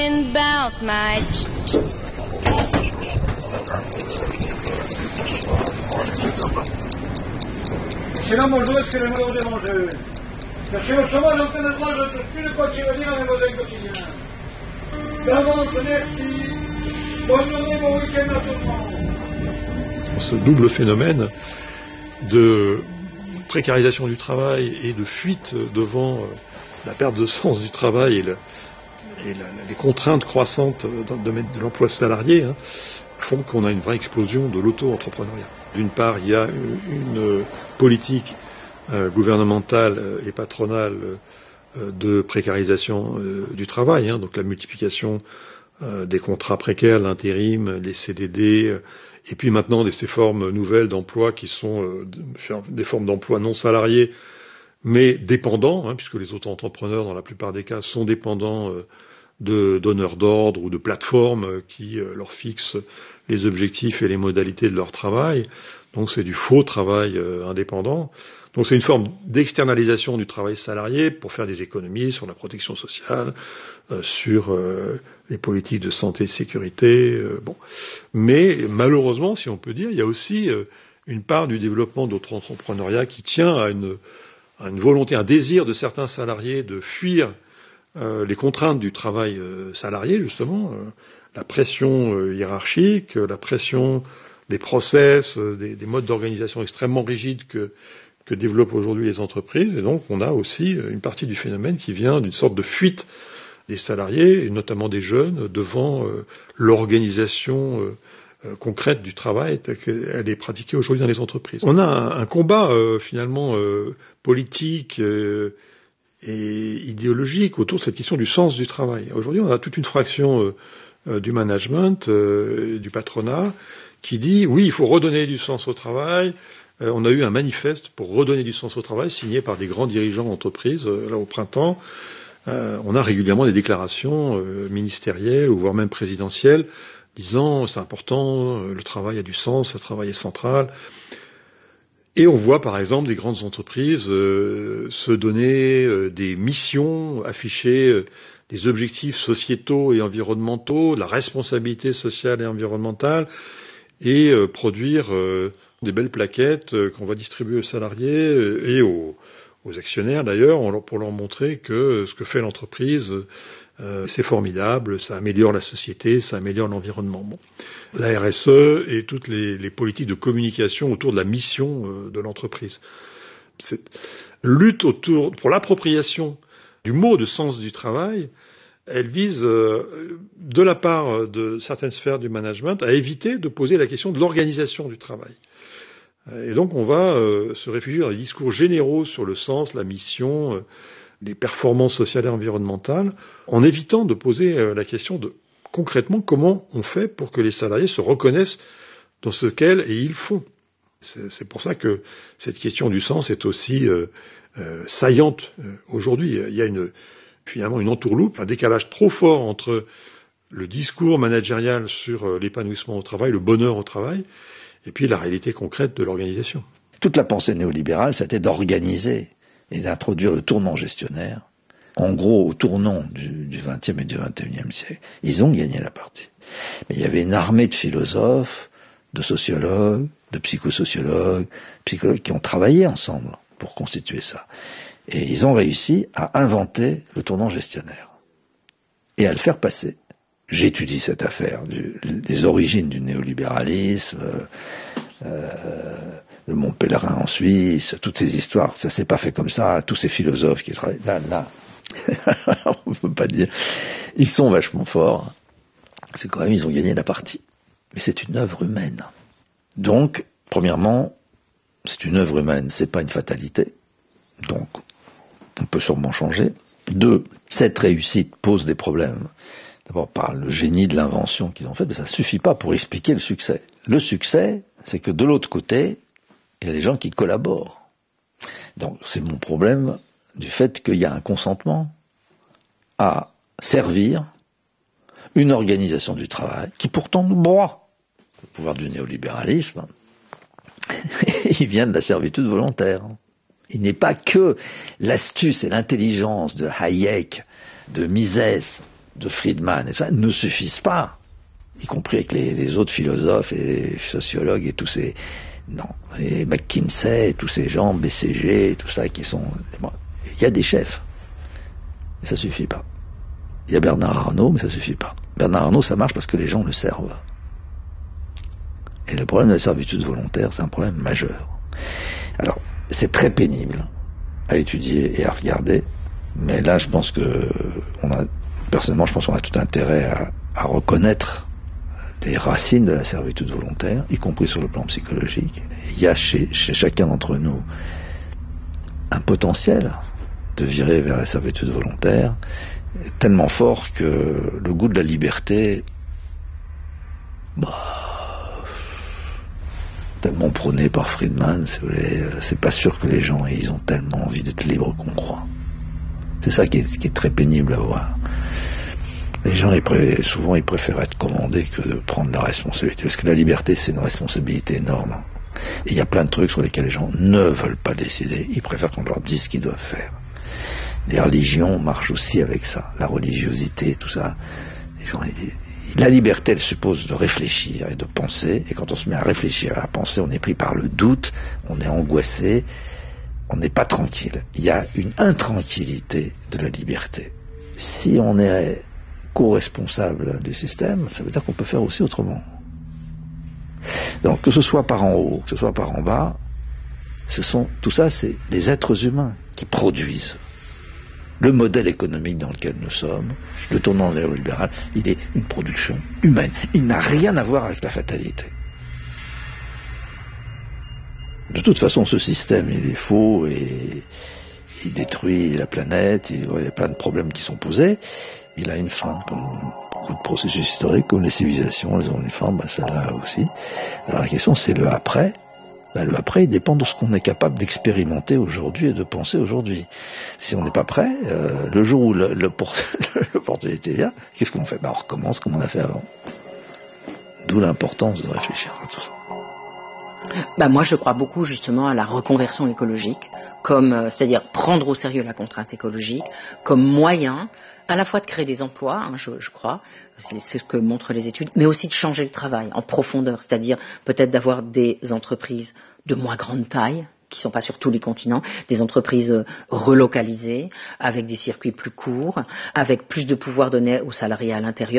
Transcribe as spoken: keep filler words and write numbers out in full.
Inbound, my... Sinon, bonjour, est-ce que le malheur de manger? Parce que autrement, j'entends le droit, je ne sais plus de quoi tu veux dire à mes besoins quotidiens. D'avance, merci. Bonne journée, bon week-end à tout le monde. Ce double phénomène de précarisation du travail et de fuite devant la perte de sens du travail et, le, et la, les contraintes croissantes dans le domaine de l'emploi salarié hein, font qu'on a une vraie explosion de l'auto-entrepreneuriat. D'une part, il y a une, une politique euh, gouvernementale et patronale euh, de précarisation euh, du travail, hein, donc la multiplication euh, des contrats précaires, l'intérim, les C D D, euh, et puis maintenant des, ces formes nouvelles d'emploi qui sont euh, des formes d'emploi non salariés, mais dépendants, hein, puisque les auto-entrepreneurs, dans la plupart des cas, sont dépendants euh, de donneurs d'ordre ou de plateformes qui euh, leur fixent les objectifs et les modalités de leur travail. Donc c'est du faux travail euh, indépendant. Donc c'est une forme d'externalisation du travail salarié pour faire des économies sur la protection sociale, euh, sur euh, les politiques de santé et de sécurité. Euh, bon. Mais malheureusement, si on peut dire, il y a aussi euh, une part du développement de notre entrepreneuriat qui tient à une, à une volonté, un désir de certains salariés de fuir euh, les contraintes du travail euh, salarié, justement, euh, la pression euh, hiérarchique, la pression des process, euh, des, des modes d'organisation extrêmement rigides que que développent aujourd'hui les entreprises, et donc on a aussi une partie du phénomène qui vient d'une sorte de fuite des salariés, et notamment des jeunes, devant euh, l'organisation euh, euh, concrète du travail telle qu'elle est pratiquée aujourd'hui dans les entreprises. On a un, un combat euh, finalement euh, politique euh, et idéologique autour de cette question du sens du travail. Aujourd'hui, on a toute une fraction euh, euh, du management, euh, du patronat, qui dit oui, il faut redonner du sens au travail. On a eu un manifeste pour redonner du sens au travail signé par des grands dirigeants d'entreprise là au printemps. Euh, on a régulièrement des déclarations euh, ministérielles ou voire même présidentielles disant c'est important, le travail a du sens, le travail est central. Et on voit par exemple des grandes entreprises euh, se donner euh, des missions, afficher euh, des objectifs sociétaux et environnementaux, la responsabilité sociale et environnementale, et euh, produire euh, des belles plaquettes euh, qu'on va distribuer aux salariés euh, et aux, aux actionnaires d'ailleurs, pour leur montrer que euh, ce que fait l'entreprise, euh, c'est formidable, ça améliore la société, ça améliore l'environnement. Bon. La R S E et toutes les, les politiques de communication autour de la mission euh, de l'entreprise. Cette lutte autour, pour l'appropriation du mot de sens du travail, elle vise, euh, de la part de certaines sphères du management, à éviter de poser la question de l'organisation du travail. Et donc on va euh, se réfugier dans les discours généraux sur le sens, la mission, euh, les performances sociales et environnementales, en évitant de poser euh, la question de concrètement comment on fait pour que les salariés se reconnaissent dans ce qu'elles et ils font. C'est, c'est pour ça que cette question du sens est aussi euh, euh, saillante euh, aujourd'hui. Il y a une, finalement une entourloupe, un décalage trop fort entre le discours managérial sur euh, l'épanouissement au travail, le bonheur au travail, et puis la réalité concrète de l'organisation. Toute la pensée néolibérale, c'était d'organiser et d'introduire le tournant gestionnaire. En gros, au tournant du, du vingtième et du vingt et unième siècle, ils ont gagné la partie. Mais il y avait une armée de philosophes, de sociologues, de psychosociologues, psychologues qui ont travaillé ensemble pour constituer ça. Et ils ont réussi à inventer le tournant gestionnaire et à le faire passer. J'étudie cette affaire, du, des origines du néolibéralisme, euh, euh, le Mont Pèlerin en Suisse, toutes ces histoires. Ça s'est pas fait comme ça. Tous ces philosophes qui travaillent là, là, on peut pas dire. Ils sont vachement forts. C'est quand même, ils ont gagné la partie. Mais c'est une œuvre humaine. Donc, premièrement, c'est une œuvre humaine, c'est pas une fatalité. Donc, on peut sûrement changer. Deux, cette réussite pose des problèmes. D'abord par le génie de l'invention qu'ils ont fait, mais ça ne suffit pas pour expliquer le succès. Le succès, c'est que de l'autre côté, il y a des gens qui collaborent. Donc c'est mon problème du fait qu'il y a un consentement à servir une organisation du travail qui pourtant nous broie. Le pouvoir du néolibéralisme, il vient de la servitude volontaire. Il n'est pas que l'astuce et l'intelligence de Hayek, de Mises, de Friedman et ça ne suffisent pas, y compris avec les, les autres philosophes et sociologues et tous ces... Non, et McKinsey et tous ces gens, B C G et tout ça qui sont... Bon, il y a des chefs, mais ça suffit pas. Il y a Bernard Arnault, mais ça suffit pas. Bernard Arnault, ça marche parce que les gens le servent. Et le problème de la servitude volontaire, c'est un problème majeur. Alors, c'est très pénible à étudier et à regarder, mais là, je pense que on a, personnellement, je pense qu'on a tout intérêt à, à reconnaître les racines de la servitude volontaire, y compris sur le plan psychologique. Il y a chez, chez chacun d'entre nous un potentiel de virer vers la servitude volontaire tellement fort que le goût de la liberté, bah, tellement prôné par Friedman, si vous voulez, c'est pas sûr que les gens ils ont tellement envie d'être libres qu'on croit. C'est ça qui est, qui est très pénible à voir. Les gens, ils pré- souvent, ils préfèrent être commandés que de prendre la responsabilité. Parce que la liberté, c'est une responsabilité énorme. Et il y a plein de trucs sur lesquels les gens ne veulent pas décider. Ils préfèrent qu'on leur dise ce qu'ils doivent faire. Les religions marchent aussi avec ça. La religiosité, tout ça. Les gens, ils, la liberté, elle suppose de réfléchir et de penser. Et quand on se met à réfléchir, à penser, on est pris par le doute, on est angoissé, on n'est pas tranquille. Il y a une intranquillité de la liberté. Si on est co-responsable du système, ça veut dire qu'on peut faire aussi autrement. Donc que ce soit par en haut, que ce soit par en bas, ce sont, tout ça, c'est les êtres humains qui produisent. Le modèle économique dans lequel nous sommes, le tournant néolibéral, il est une production humaine. Il n'a rien à voir avec la fatalité. De toute façon, ce système, il est faux et il détruit la planète, il y a plein de problèmes qui sont posés. Il a une fin, comme beaucoup de processus historiques, comme les civilisations, elles ont une fin, ben celle-là aussi. Alors la question, c'est le après. Ben le après, il dépend de ce qu'on est capable d'expérimenter aujourd'hui et de penser aujourd'hui. Si on n'est pas prêt, euh, le jour où le, le por- l'opportunité vient, qu'est-ce qu'on fait? Ben on recommence comme on a fait avant. D'où l'importance de réfléchir à tout ça. Bah moi, je crois beaucoup justement à la reconversion écologique, comme euh, c'est-à-dire prendre au sérieux la contrainte écologique comme moyen à la fois de créer des emplois, hein, je, je crois, c'est, c'est ce que montrent les études, mais aussi de changer le travail en profondeur, c'est-à-dire peut-être d'avoir des entreprises de moins grande taille, qui ne sont pas sur tous les continents, des entreprises relocalisées, avec des circuits plus courts, avec plus de pouvoir donné aux salariés à l'intérieur.